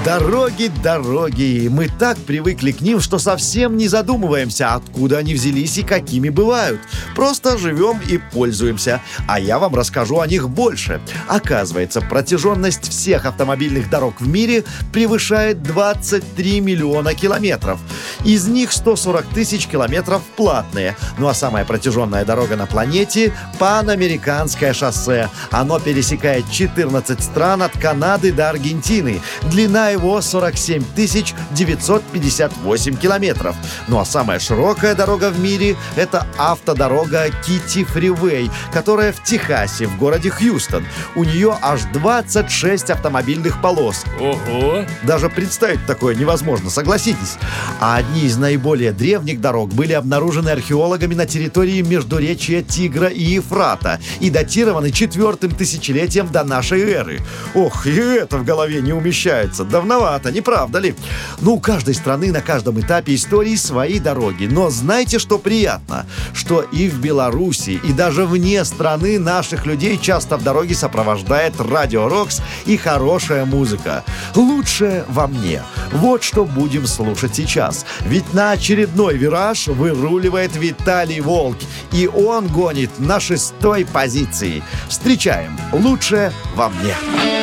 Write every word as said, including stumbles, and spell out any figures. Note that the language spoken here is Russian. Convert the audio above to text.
Дороги, дороги. Мы так привыкли к ним, что совсем не задумываемся, откуда они взялись и какими бывают. Просто живем и пользуемся. А я вам расскажу о них больше. Оказывается, протяженность всех автомобильных дорог в мире превышает двадцать три миллиона километров. Из них сто сорок тысяч километров платные. Ну а самая протяженная дорога на планете – Панамериканское шоссе. Оно пересекает четырнадцать стран от Канады до Аргентины. Длина его сорок семь тысяч девятьсот пятьдесят восемь километров. Ну а самая широкая дорога в мире – это автодорога Китти Фривей, которая в Техасе, в городе Хьюстон. У нее аж двадцать шесть автомобильных полос. Ого! Даже представить такое невозможно, согласитесь. А одни из наиболее древних дорог были обнаружены археологами на территории междуречья Тигра и Ефрата и датированы четвертым тысячелетием до нашей эры. Ох, и это в голове не умещается. Давновато, не правда ли? Ну, у каждой страны на каждом этапе истории свои дороги. Но знаете, что приятно? Что и в Беларуси, и даже вне страны наших людей часто в дороге сопровождает Радио Рокс и хорошая музыка. Лучшее во мне. Вот что будем слушать сейчас. Ведь на очередной вираж выруливает Виталий Волк. И он гонит на шестой позиции. Встречаем «Лучшее во мне».